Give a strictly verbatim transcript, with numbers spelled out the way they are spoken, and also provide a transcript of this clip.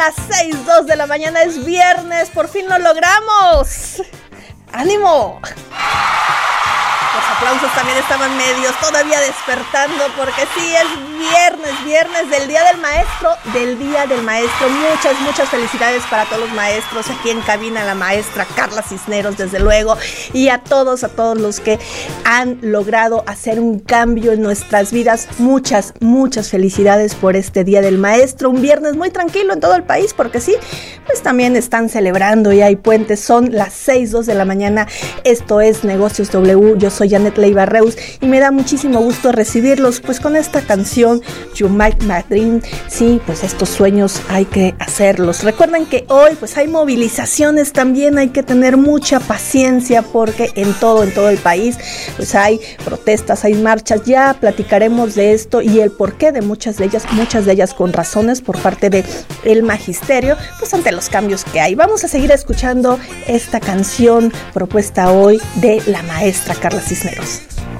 las seis dos de la mañana, es viernes, por fin lo logramos. ¡Ánimo! Los aplausos también estaban medios, todavía despertando, porque sí, es viernes, viernes del Día del Maestro, del Día del Maestro. Muchas, muchas felicidades para todos los maestros, aquí en cabina la maestra Carla Cisneros, desde luego, y a todos, a todos los que han logrado hacer un cambio en nuestras vidas. Muchas, muchas felicidades por este Día del Maestro, un viernes muy tranquilo en todo el país, porque sí, pues también están celebrando y hay puentes. Son las seis dos de la mañana, esto es Negocios W, yo soy Soy Janet Leiva Reus y me da muchísimo gusto recibirlos pues con esta canción You Make My Dream. Sí, pues estos sueños hay que hacerlos. Recuerden que hoy pues hay movilizaciones también, hay que tener mucha paciencia porque en todo, en todo el país pues hay protestas, hay marchas. Ya platicaremos de esto y el porqué de muchas de ellas, muchas de ellas con razones por parte de el magisterio, pues ante los cambios que hay. Vamos a seguir escuchando esta canción propuesta hoy de la maestra Carla Cisneros.